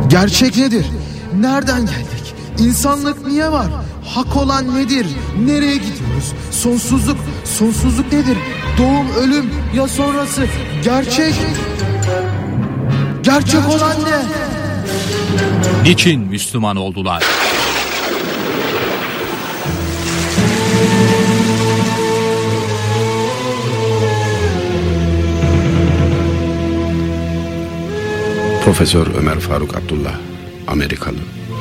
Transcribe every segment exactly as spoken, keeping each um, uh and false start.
Gerçek nedir? Nereden geldik? İnsanlık niye var? Hak olan nedir? Nereye gidiyoruz? Sonsuzluk, sonsuzluk nedir? Doğum, ölüm ya sonrası? Gerçek, gerçek olan ne? Niçin Müslüman oldular? Profesör Ömer Faruk Abdullah, Amerikalı.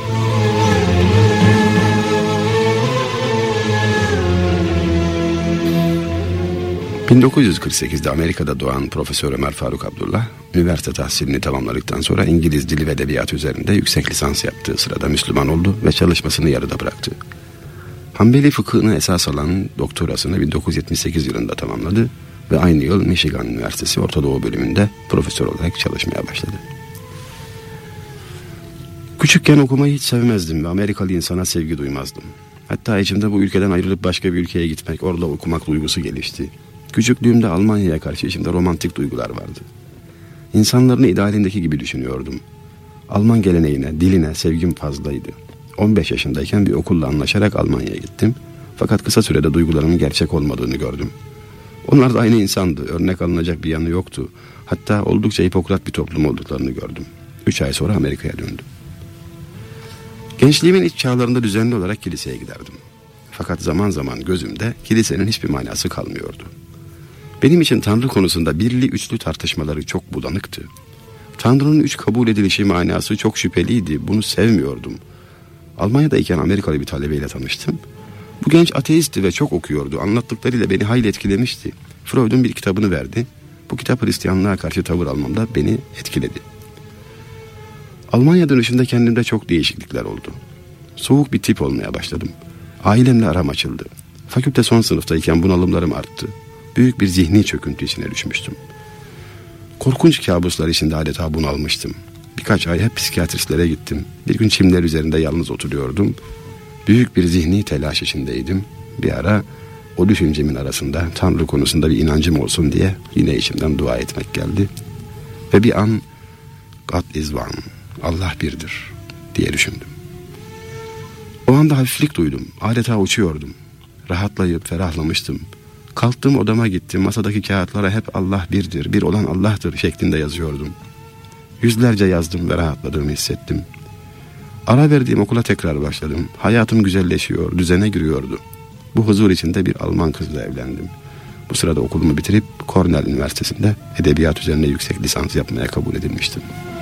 bin dokuz yüz kırk sekizde Amerika'da doğan Profesör Ömer Faruk Abdullah, üniversite tahsilini tamamladıktan sonra İngiliz dili ve edebiyatı üzerinde yüksek lisans yaptığı sırada Müslüman oldu ve çalışmasını yarıda bıraktı. Hanbeli fıkhını esas alan doktorasını bin dokuz yüz yetmiş sekiz yılında tamamladı ve aynı yıl Michigan Üniversitesi Orta Doğu bölümünde profesör olarak çalışmaya başladı. Küçükken okumayı hiç sevmezdim ve Amerikalı insana sevgi duymazdım. Hatta içimde bu ülkeden ayrılıp başka bir ülkeye gitmek, orada okumak duygusu gelişti. Küçüklüğümde Almanya'ya karşı içimde romantik duygular vardı. İnsanlarını idealindeki gibi düşünüyordum. Alman geleneğine, diline sevgim fazlaydı. on beş yaşındayken bir okulla anlaşarak Almanya'ya gittim. Fakat kısa sürede duygularımın gerçek olmadığını gördüm. Onlar da aynı insandı, örnek alınacak bir yanı yoktu. Hatta oldukça hipokrat bir toplum olduklarını gördüm. Üç ay sonra Amerika'ya döndüm. Gençliğimin ilk çağlarında düzenli olarak kiliseye giderdim. Fakat zaman zaman gözümde kilisenin hiçbir manası kalmıyordu. Benim için Tanrı konusunda birli üçlü tartışmaları çok bulanıktı. Tanrı'nın üç kabul edilişi manası çok şüpheliydi, bunu sevmiyordum. Almanya'dayken Amerikalı bir talebeyle tanıştım. Bu genç ateistti ve çok okuyordu. Anlattıklarıyla beni hayli etkilemişti. Freud'un bir kitabını verdi. Bu kitap Hristiyanlığa karşı tavır almamda beni etkiledi. Almanya dönüşünde kendimde çok değişiklikler oldu. Soğuk bir tip olmaya başladım. Ailemle aram açıldı. Fakülte son sınıftayken bunalımlarım arttı. Büyük bir zihni çöküntü içine düşmüştüm. Korkunç kabuslar içinde adeta bunalmıştım. Birkaç ay hep psikiyatristlere gittim. Bir gün çimler üzerinde yalnız oturuyordum. Büyük bir zihni telaş içindeydim. Bir ara o düşüncemin arasında Tanrı konusunda bir inancım olsun diye yine içimden dua etmek geldi. Ve bir an God is one, Allah birdir diye düşündüm. O anda hafiflik duydum. Adeta uçuyordum. Rahatlayıp ferahlamıştım. Kalktım, odama gittim. Masadaki kağıtlara hep Allah birdir, bir olan Allah'tır şeklinde yazıyordum. Yüzlerce yazdım ve rahatladığımı hissettim. Ara verdiğim okula tekrar başladım. Hayatım güzelleşiyor, düzene giriyordu. Bu huzur içinde bir Alman kızla evlendim. Bu sırada okulumu bitirip Cornell Üniversitesi'nde edebiyat üzerine yüksek lisans yapmaya kabul edilmiştim.